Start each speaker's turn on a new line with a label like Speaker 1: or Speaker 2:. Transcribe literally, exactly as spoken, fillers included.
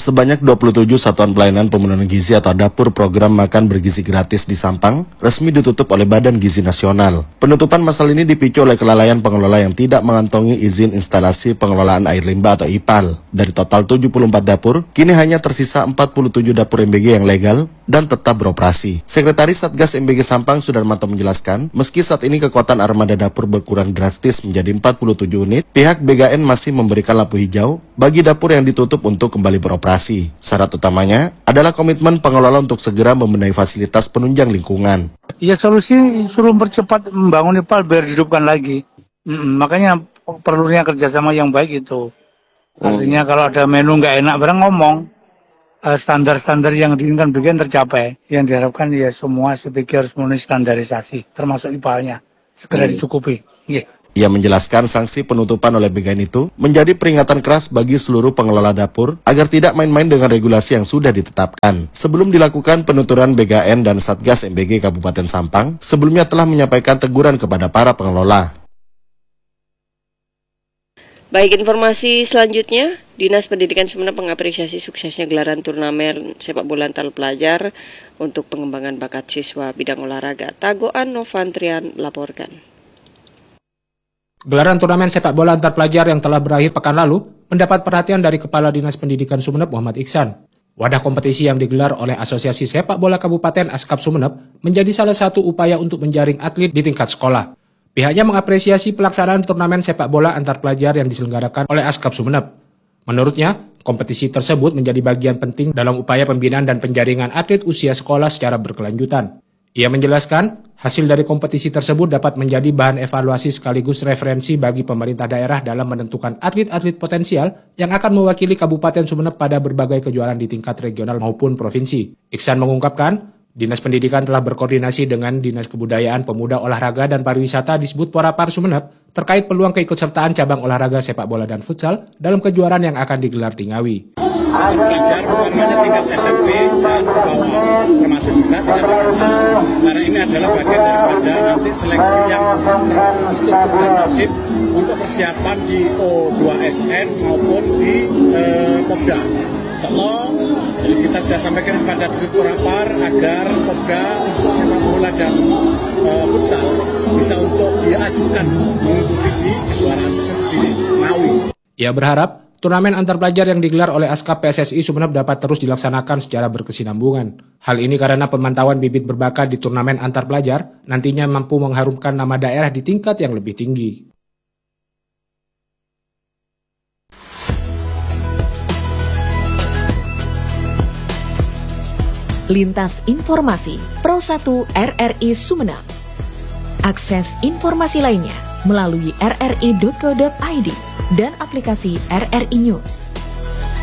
Speaker 1: sebanyak dua puluh tujuh satuan pelayanan pemenuhan gizi atau dapur program makan bergizi gratis di Sampang resmi ditutup oleh Badan Gizi Nasional. Penutupan masal ini dipicu oleh kelalaian pengelola yang tidak mengantongi izin instalasi pengelolaan air limbah atau I P A L. Dari total tujuh puluh empat dapur, kini hanya tersisa empat puluh tujuh dapur M B G yang legal dan tetap beroperasi. Sekretaris Satgas M B G Sampang Sudarmanto menjelaskan, meski saat ini kekuatan armada dapur berkurang drastis menjadi empat puluh tujuh unit, pihak B G N masih memberikan lampu hijau bagi dapur yang ditutup untuk kembali beroperasi. Syarat utamanya adalah komitmen pengelola untuk segera membenahi fasilitas penunjang lingkungan.
Speaker 2: Ya solusi suruh percepat membangun I P A L biar dihidupkan lagi. Hmm, makanya perlunya kerjasama yang baik itu. Artinya kalau ada menu nggak enak barang ngomong. Standar-standar yang diinginkan B G N tercapai. Yang diharapkan ya semua saya pikir harus memenuhi standarisasi, termasuk I P A L-nya. Segera dicukupi. Yeah.
Speaker 1: Ia menjelaskan sanksi penutupan oleh B G N itu menjadi peringatan keras bagi seluruh pengelola dapur agar tidak main-main dengan regulasi yang sudah ditetapkan. Sebelum dilakukan penuturan, B G N dan Satgas M B G Kabupaten Sampang sebelumnya telah menyampaikan teguran kepada para pengelola.
Speaker 3: Baik, informasi selanjutnya, Dinas Pendidikan Sumeneb mengapresiasi suksesnya gelaran turnamen sepak bola antar pelajar untuk pengembangan bakat siswa bidang olahraga. Tagoan Novantrian melaporkan.
Speaker 4: Gelaran turnamen sepak bola antar pelajar yang telah berakhir pekan lalu mendapat perhatian dari Kepala Dinas Pendidikan Sumeneb Muhammad Iksan. Wadah kompetisi yang digelar oleh Asosiasi Sepak Bola Kabupaten Askap Sumeneb menjadi salah satu upaya untuk menjaring atlet di tingkat sekolah. Pihaknya mengapresiasi pelaksanaan turnamen sepak bola antar pelajar yang diselenggarakan oleh Askap Sumeneb. Menurutnya, kompetisi tersebut menjadi bagian penting dalam upaya pembinaan dan penjaringan atlet usia sekolah secara berkelanjutan. Ia menjelaskan, hasil dari kompetisi tersebut dapat menjadi bahan evaluasi sekaligus referensi bagi pemerintah daerah dalam menentukan atlet-atlet potensial yang akan mewakili Kabupaten Sumeneb pada berbagai kejuaraan di tingkat regional maupun provinsi. Iksan mengungkapkan, Dinas Pendidikan telah berkoordinasi dengan Dinas Kebudayaan, Pemuda, Olahraga, dan Pariwisata Disbud Porapar Sumeneb terkait peluang keikutsertaan cabang olahraga sepak bola dan futsal dalam kejuaraan yang akan digelar di Ngawi.
Speaker 5: Pelajar utamanya tingkat S M P dan bawah, termasuk juga tingkat S M A. Karena ini adalah bagian daripada nanti seleksi yang terstruktur dan masif untuk persiapan di O dua S N maupun di eh, Popda. Insyaallah, jadi kita sudah sampaikan kepada Disbud Porapar agar Popda untuk sepak bola dan uh, futsal bisa untuk diajukan mengikuti di kejuaraan tersebut di Ngawi.
Speaker 4: Ia berharap turnamen antar pelajar yang digelar oleh Askap P S S I Sumeneb dapat terus dilaksanakan secara berkesinambungan. Hal ini karena pemantauan bibit berbakat di turnamen antar pelajar nantinya mampu mengharumkan nama daerah di tingkat yang lebih tinggi.
Speaker 6: Lintas Informasi Pro satu R R I Sumeneb. Akses informasi lainnya melalui r r i titik co titik i d dan aplikasi R R I News.